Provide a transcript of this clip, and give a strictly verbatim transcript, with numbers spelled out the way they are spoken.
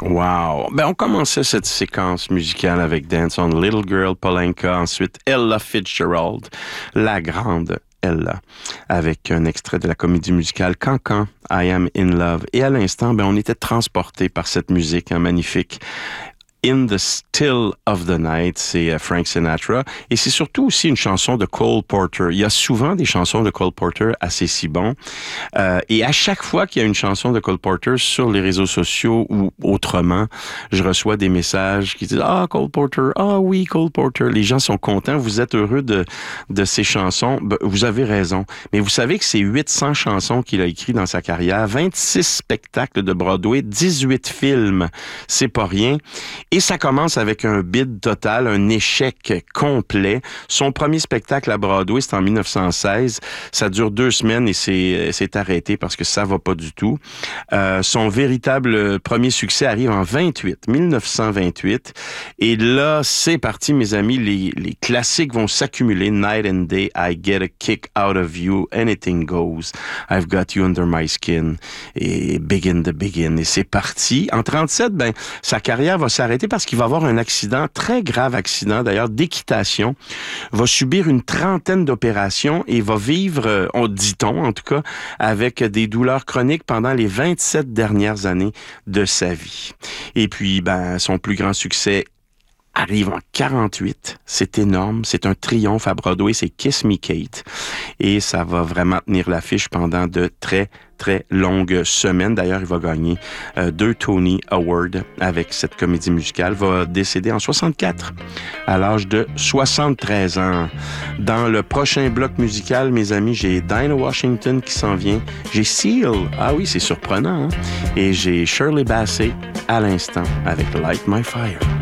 Wow! Ben, on commençait cette séquence musicale avec Dance on Little Girl Polanka, ensuite Ella Fitzgerald, la grande Ella, avec un extrait de la comédie musicale Cancan, I Am in Love. Et à l'instant, ben, on était transportés par cette musique hein, magnifique. In the Still of the Night, c'est Frank Sinatra. Et c'est surtout aussi une chanson de Cole Porter. Il y a souvent des chansons de Cole Porter assez si bon. Euh, et à chaque fois qu'il y a une chanson de Cole Porter sur les réseaux sociaux ou autrement, je reçois des messages qui disent « Ah, Cole Porter, ah oui, Cole Porter ». Les gens sont contents, vous êtes heureux de, de ces chansons. Ben, vous avez raison. Mais vous savez que c'est huit cents chansons qu'il a écrites dans sa carrière, vingt-six spectacles de Broadway, dix-huit films. C'est pas rien. Et ça commence avec un bide total, un échec complet. Son premier spectacle à Broadway, c'est en mille neuf cent seize. Ça dure deux semaines et c'est, c'est arrêté parce que ça va pas du tout. Euh, son véritable premier succès arrive en vingt-huit, mille neuf cent vingt-huit. Et là, c'est parti, mes amis. Les, les classiques vont s'accumuler. Night and Day, I Get a Kick Out of You, Anything Goes, I've Got You Under My Skin, et Begin the Begin. Et c'est parti. En trente-sept, ben, sa carrière va s'arrêter parce qu'il va avoir un accident, très grave accident d'ailleurs, d'équitation, va subir une trentaine d'opérations et va vivre, on dit-on en tout cas, avec des douleurs chroniques pendant les vingt-sept dernières années de sa vie. Et puis, ben, son plus grand succès arrive en quarante-huit. C'est énorme. C'est un triomphe à Broadway. C'est Kiss Me Kate. Et ça va vraiment tenir l'affiche pendant de très, très longues semaines. D'ailleurs, il va gagner euh, deux Tony Awards avec cette comédie musicale. Il va décéder en soixante-quatre, à l'âge de soixante-treize ans. Dans le prochain bloc musical, mes amis, j'ai Dinah Washington qui s'en vient. J'ai Seal. Ah oui, c'est surprenant, hein? Et j'ai Shirley Bassey à l'instant avec Light My Fire.